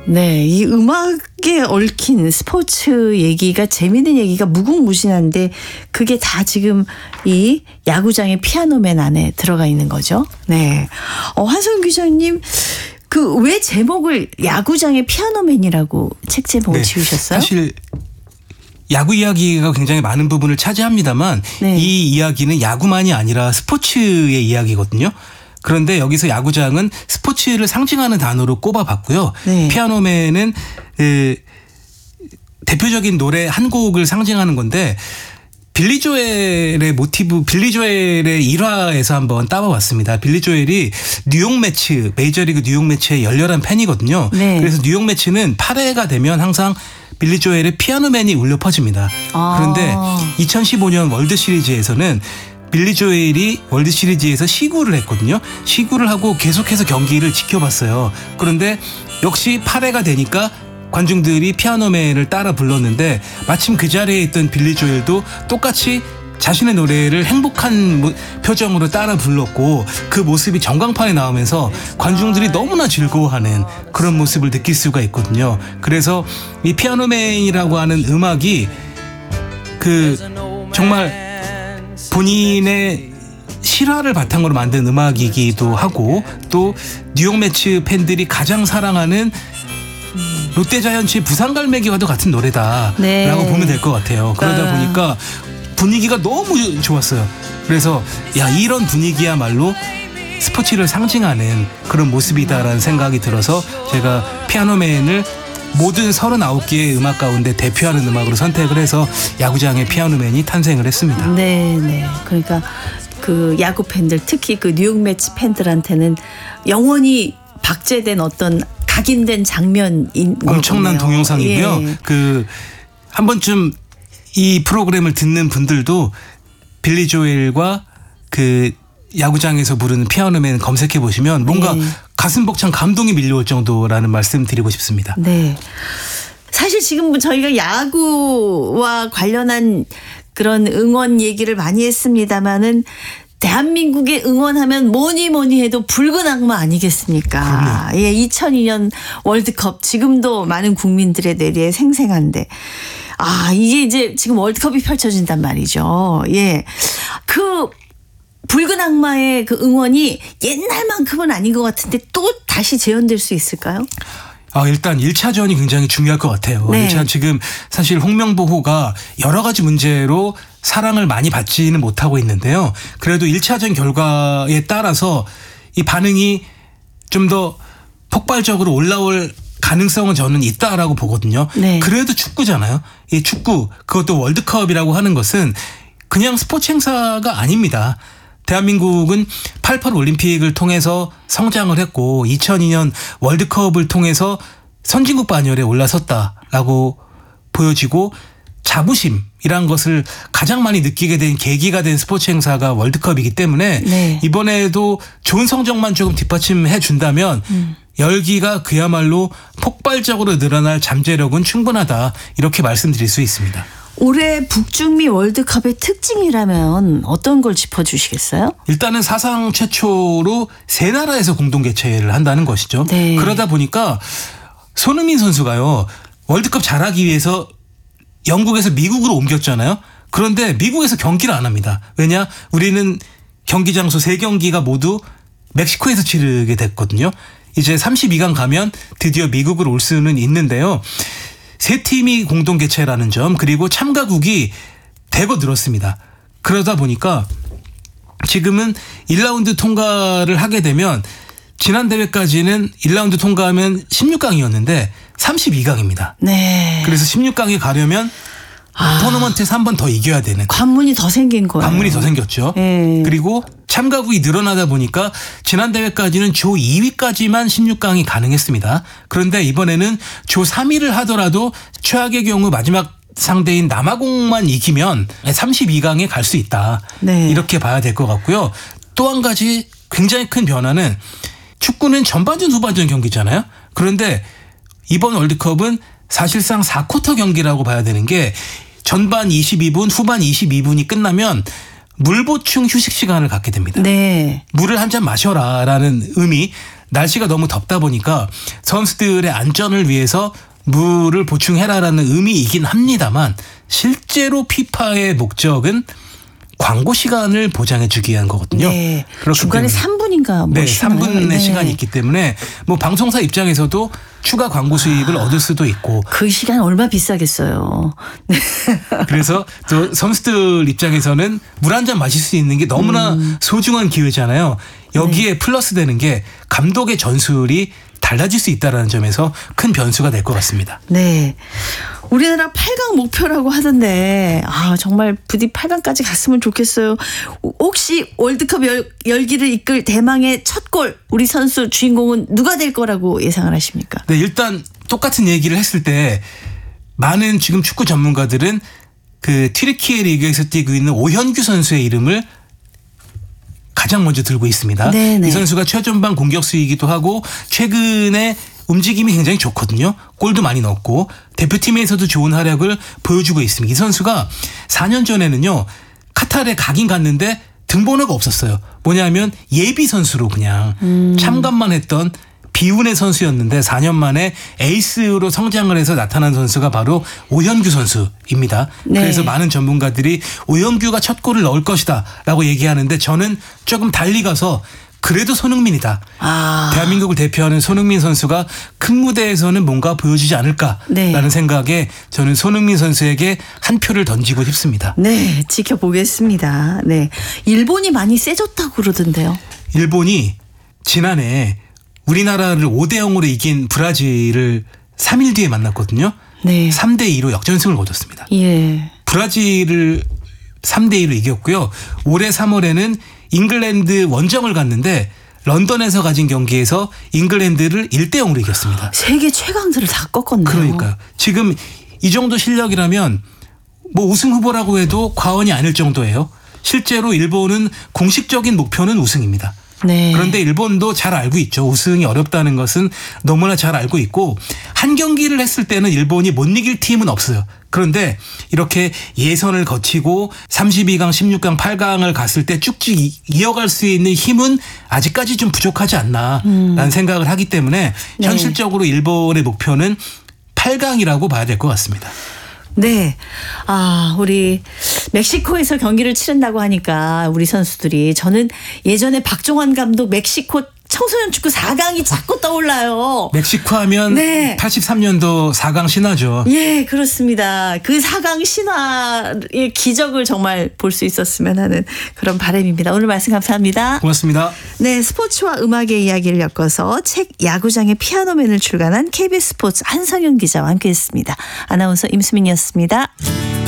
네, 이 음악에 얽힌 스포츠 얘기가 재미있는 얘기가 무궁무진한데 그게 다 지금 이 야구장의 피아노맨 안에 들어가 있는 거죠. 네, 한성 기자님 그 왜 제목을 야구장의 피아노맨이라고 책 제목을 지으셨어요? 사실 야구 이야기가 굉장히 많은 부분을 차지합니다만 이 이야기는 야구만이 아니라 스포츠의 이야기거든요. 그런데 여기서 야구장은 스포츠를 상징하는 단어로 꼽아봤고요. 피아노맨은 대표적인 노래 한 곡을 상징하는 건데 빌리 조엘의 모티브, 빌리 조엘의 일화에서 한번 따봐봤습니다. 빌리 조엘이 뉴욕 매치, 메이저리그 뉴욕 매치의 열렬한 팬이거든요. 그래서 뉴욕 매치는 8회가 되면 항상 빌리 조엘의 피아노맨이 울려 퍼집니다. 그런데 2015년 월드 시리즈에서는 빌리 조엘이 월드 시리즈에서 시구를 했거든요. 시구를 하고 계속해서 경기를 지켜봤어요. 그런데 역시 8회가 되니까 관중들이 피아노맨을 따라 불렀는데 마침 그 자리에 있던 빌리 조엘도 똑같이 자신의 노래를 행복한 표정으로 따라 불렀고 그 모습이 전광판에 나오면서 관중들이 너무나 즐거워하는 그런 모습을 느낄 수가 있거든요. 그래서 이 피아노맨이라고 하는 음악이 정말 본인의 실화를 바탕으로 만든 음악이기도 하고 또 뉴욕 매치 팬들이 가장 사랑하는 롯데자이언츠의 부산갈매기와도 같은 노래다라고 보면 될 것 같아요. 그러다 보니까 분위기가 너무 좋았어요. 그래서 이런 분위기야말로 스포츠를 상징하는 그런 모습이다라는 생각이 들어서 제가 피아노맨을 모든 39개의 음악 가운데 대표하는 음악으로 선택을 해서 야구장의 피아노맨이 탄생을 했습니다. 네. 그러니까 그 야구 팬들 특히 그 뉴욕 매치 팬들한테는 영원히 박제된 어떤 각인된 장면인 엄청난 거군요. 동영상이고요. 한 번쯤 이 프로그램을 듣는 분들도 빌리 조엘과 그 야구장에서 부르는 피아노맨 검색해 보시면 뭔가 가슴 벅찬 감동이 밀려올 정도라는 말씀 드리고 싶습니다. 네. 사실 지금 저희가 야구와 관련한 그런 응원 얘기를 많이 했습니다마는 대한민국의 응원하면 뭐니 해도 붉은 악마 아니겠습니까? 2002년 월드컵 지금도 많은 국민들의 뇌리에 생생한데 이게 이제 지금 월드컵이 펼쳐진단 말이죠. 그 붉은 악마의 그 응원이 옛날만큼은 아닌 것 같은데 또 다시 재현될 수 있을까요? 일단 1차전이 굉장히 중요할 것 같아요. 1차 지금 사실 홍명보호가 여러 가지 문제로 사랑을 많이 받지는 못하고 있는데요. 그래도 1차전 결과에 따라서 이 반응이 좀 더 폭발적으로 올라올 가능성은 저는 있다라고 보거든요. 그래도 축구잖아요. 이 축구 그것도 월드컵이라고 하는 것은 그냥 스포츠 행사가 아닙니다. 대한민국은 88 올림픽을 통해서 성장을 했고 2002년 월드컵을 통해서 선진국 반열에 올라섰다라고 보여지고 자부심이란 것을 가장 많이 느끼게 된 계기가 된 스포츠 행사가 월드컵이기 때문에 이번에도 좋은 성적만 조금 뒷받침해 준다면 열기가 그야말로 폭발적으로 늘어날 잠재력은 충분하다 이렇게 말씀드릴 수 있습니다. 올해 북중미 월드컵의 특징이라면 어떤 걸 짚어주시겠어요? 일단은 사상 최초로 세 나라에서 공동 개최를 한다는 것이죠. 그러다 보니까 손흥민 선수가요. 월드컵 잘하기 위해서 영국에서 미국으로 옮겼잖아요. 그런데 미국에서 경기를 안 합니다. 왜냐? 우리는 경기 장소 3경기가 모두 멕시코에서 치르게 됐거든요. 이제 32강 가면 드디어 미국으로 올 수는 있는데요. 세 팀이 공동 개최라는 점 그리고 참가국이 대거 늘었습니다. 그러다 보니까 지금은 1라운드 통과를 하게 되면 지난 대회까지는 1라운드 통과하면 16강이었는데 32강입니다. 그래서 16강에 가려면 토너먼트에서 한 번 더 이겨야 되는. 관문이 더 생긴 거예요. 관문이 더 생겼죠. 그리고 참가국이 늘어나다 보니까 지난 대회까지는 조 2위까지만 16강이 가능했습니다. 그런데 이번에는 조 3위를 하더라도 최악의 경우 마지막 상대인 남아공만 이기면 32강에 갈 수 있다. 이렇게 봐야 될 것 같고요. 또 한 가지 굉장히 큰 변화는 축구는 전반전 후반전 경기잖아요. 그런데 이번 월드컵은 사실상 4쿼터 경기라고 봐야 되는 게 전반 22분, 후반 22분이 끝나면 물 보충 휴식 시간을 갖게 됩니다. 물을 한 잔 마셔라라는 의미. 날씨가 너무 덥다 보니까 선수들의 안전을 위해서 물을 보충해라라는 의미이긴 합니다만 실제로 피파의 목적은 광고 시간을 보장해주기 위한 거거든요. 네. 중간에 3분인가 뭐 네, 쉬나요? 3분의 네. 시간이 있기 때문에 뭐 방송사 입장에서도 추가 광고 수익을 얻을 수도 있고 그 시간 얼마 비싸겠어요. 그래서 또 선수들 입장에서는 물 한 잔 마실 수 있는 게 너무나 소중한 기회잖아요. 여기에 플러스 되는 게 감독의 전술이 달라질 수 있다는 점에서 큰 변수가 될 것 같습니다. 네. 우리나라 8강 목표라고 하던데 정말 부디 8강까지 갔으면 좋겠어요. 혹시 월드컵 열기를 이끌 대망의 첫 골 우리 선수 주인공은 누가 될 거라고 예상을 하십니까? 네, 일단 똑같은 얘기를 했을 때 많은 지금 축구 전문가들은 그 튀르키예 리그에서 뛰고 있는 오현규 선수의 이름을 가장 먼저 들고 있습니다. 네네. 이 선수가 최전방 공격수이기도 하고 최근에 움직임이 굉장히 좋거든요. 골도 많이 넣었고 대표팀에서도 좋은 활약을 보여주고 있습니다. 이 선수가 4년 전에는요. 카타르에 가긴 갔는데 등번호가 없었어요. 뭐냐면 예비 선수로 그냥 참관만 했던 비운의 선수였는데 4년 만에 에이스로 성장을 해서 나타난 선수가 바로 오현규 선수입니다. 네. 그래서 많은 전문가들이 오현규가 첫 골을 넣을 것이다 라고 얘기하는데 저는 조금 달리 가서 그래도 손흥민이다. 대한민국을 대표하는 손흥민 선수가 큰 무대에서는 뭔가 보여주지 않을까라는 네. 생각에 저는 손흥민 선수에게 한 표를 던지고 싶습니다. 네, 지켜보겠습니다. 네, 일본이 많이 세졌다고 그러던데요. 일본이 지난해 우리나라를 5대0으로 이긴 브라질을 3일 뒤에 만났거든요. 네. 3대2로 역전승을 거뒀습니다. 예. 브라질을 3대2로 이겼고요. 올해 3월에는 잉글랜드 원정을 갔는데 런던에서 가진 경기에서 잉글랜드를 1대0으로 이겼습니다. 세계 최강들을 다 꺾었네요. 그러니까요. 지금 이 정도 실력이라면 뭐 우승 후보라고 해도 과언이 아닐 정도예요. 실제로 일본은 공식적인 목표는 우승입니다. 네. 그런데 일본도 잘 알고 있죠. 우승이 어렵다는 것은 너무나 잘 알고 있고 한 경기를 했을 때는 일본이 못 이길 팀은 없어요. 그런데 이렇게 예선을 거치고 32강, 16강, 8강을 갔을 때 쭉쭉 이어갈 수 있는 힘은 아직까지 좀 부족하지 않나라는 생각을 하기 때문에 네. 현실적으로 일본의 목표는 8강이라고 봐야 될 것 같습니다. 네. 우리 멕시코에서 경기를 치른다고 하니까 우리 선수들이 저는 예전에 박종환 감독 멕시코 청소년 축구 4강이 자꾸 떠올라요. 멕시코 하면 네. 83년도 4강 신화죠. 예, 그렇습니다. 그 4강 신화의 기적을 정말 볼 수 있었으면 하는 그런 바람입니다. 오늘 말씀 감사합니다. 고맙습니다. 네, 스포츠와 음악의 이야기를 엮어서 책 야구장의 피아노맨을 출간한 KBS 스포츠 한성윤 기자와 함께했습니다. 아나운서 임수민이었습니다.